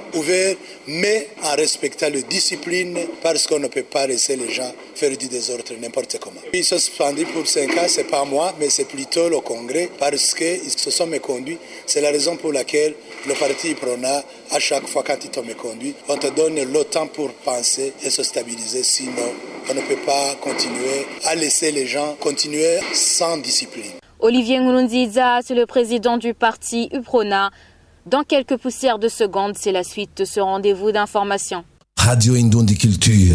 ouvert, mais en respectant les disciplines, parce qu'on ne peut pas laisser les gens faire du désordre n'importe comment. Ils sont suspendus pour 5 ans, c'est pas moi, mais c'est plutôt le Congrès, parce qu'ils se sont méconduits. C'est la raison pour laquelle le parti Prona, à chaque fois quand ils t'ont méconduit, on te donne le temps pour penser et se stabiliser, sinon on ne peut pas continuer à laisser les gens continuer sans discipline. Olivier Nkurunziza, c'est le président du parti UPRONA. Dans quelques poussières de secondes, c'est la suite de ce rendez-vous d'information. Radio Indundi Culture.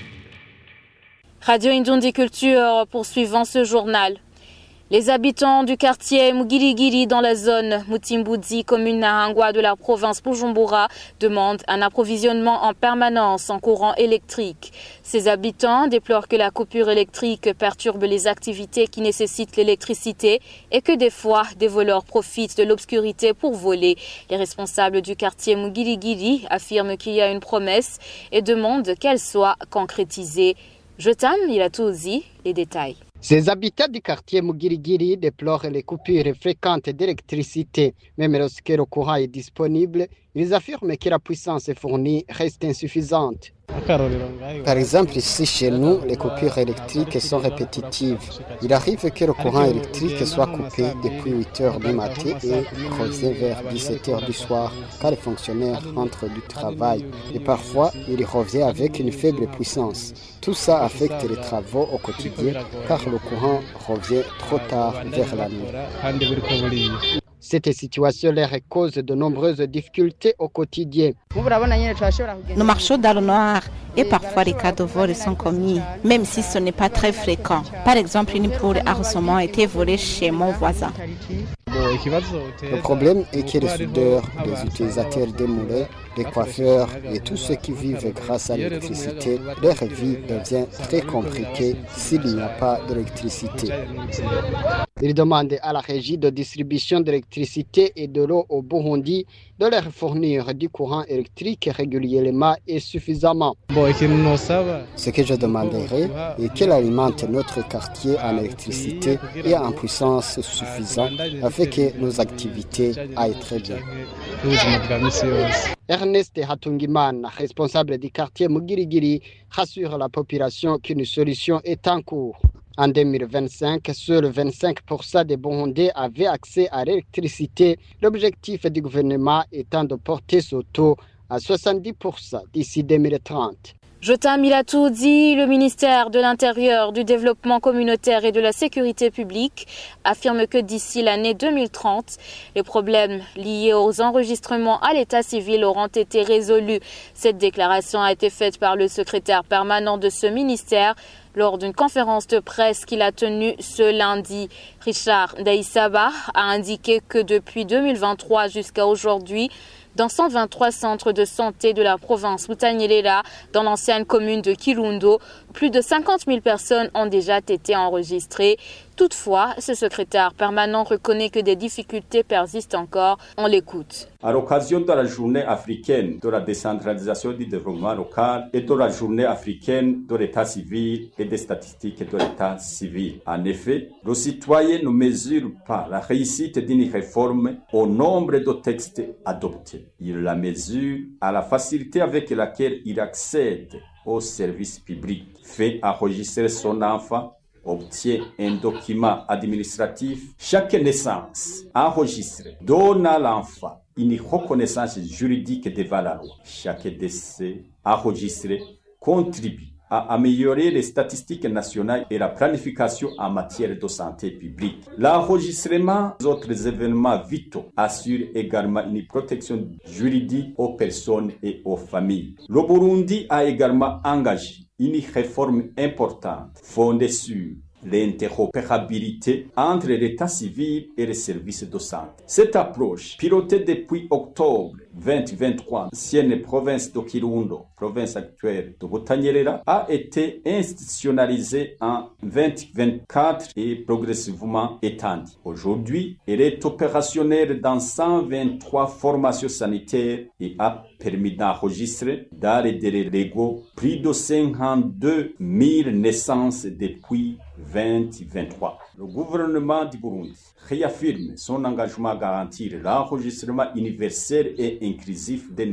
Radio Indundi Culture, poursuivant ce journal. Les habitants du quartier Mugirigiri dans la zone Mutimboudzi, commune Nahangwa de la province Bujumbura, demandent un approvisionnement en permanence en courant électrique. Ces habitants déplorent que la coupure électrique perturbe les activités qui nécessitent l'électricité et que des fois, des voleurs profitent de l'obscurité pour voler. Les responsables du quartier Mugirigiri affirment qu'il y a une promesse et demandent qu'elle soit concrétisée. Jotam Milatouzi, les détails. Ces habitants du quartier Mugirigiri déplorent les coupures fréquentes d'électricité. Même lorsque le courant est disponible, ils affirment que la puissance fournie reste insuffisante. Par exemple, ici chez nous, les coupures électriques sont répétitives. Il arrive que le courant électrique soit coupé depuis 8 heures du matin et revient vers 17 heures du soir, quand les fonctionnaires rentrent du travail. Et parfois, il revient avec une faible puissance. Tout ça affecte les travaux au quotidien, car le courant revient trop tard vers la nuit. Cette situation leur cause de nombreuses difficultés au quotidien. Nous marchons dans le noir et parfois les cas de vol sont commis, même si ce n'est pas très fréquent. Par exemple, une poule à ressommant a été volée chez mon voisin. Le problème est que les soudeurs, les utilisateurs des moulins, les coiffeurs et tous ceux qui vivent grâce à l'électricité, leur vie devient très compliquée s'il n'y a pas d'électricité. Ils demandent à la régie de distribution d'électricité et de l'eau au Burundi de leur fournir du courant électrique régulièrement et suffisamment. Ce que je demanderais est qu'elle alimente notre quartier en électricité et en puissance suffisante afin que nos activités aillent très bien. Ernest Hatungimana, responsable du quartier Mugirigiri, rassure la population qu'une solution est en cours. En 2025, seuls 25% des Burundais avaient accès à l'électricité, l'objectif du gouvernement étant de porter ce taux à 70% d'ici 2030. Jotam Milatouzi, le ministère de l'Intérieur, du Développement communautaire et de la Sécurité publique affirme que d'ici l'année 2030, les problèmes liés aux enregistrements à l'état civil auront été résolus. Cette déclaration a été faite par le secrétaire permanent de ce ministère lors d'une conférence de presse qu'il a tenue ce lundi. Richard Daïsaba a indiqué que depuis 2023 jusqu'à aujourd'hui, dans 123 centres de santé de la province Butanyerera, dans l'ancienne commune de Kirundo, plus de 50 000 personnes ont déjà été enregistrées. Toutefois, ce secrétaire permanent reconnaît que des difficultés persistent encore. On l'écoute. À l'occasion de la journée africaine de la décentralisation du développement local et de la journée africaine de l'état civil et des statistiques de l'état civil. En effet, le citoyen ne mesure pas la réussite d'une réforme au nombre de textes adoptés. Il la mesure à la facilité avec laquelle il accède aux services publics, fait enregistrer son enfant, obtient un document administratif. Chaque naissance enregistrée donne à l'enfant une reconnaissance juridique devant la loi. Chaque décès enregistré contribue à améliorer les statistiques nationales et la planification en matière de santé publique. L'enregistrement des autres événements vitaux assure également une protection juridique aux personnes et aux familles. Le Burundi a également engagé une réforme importante fondée sur l'interopérabilité entre l'état civil et les services de santé. Cette approche, pilotée depuis octobre 2023, ancienne province de Kirundo, province actuelle de Butanyerera, a été institutionnalisée en 2024 et progressivement étendue. Aujourd'hui, elle est opérationnelle dans 123 formations sanitaires et a permis d'enregistrer dans les délais légaux plus de 52 000 naissances depuis 2023. Le gouvernement du Burundi réaffirme son engagement à garantir l'enregistrement universel et inclusif des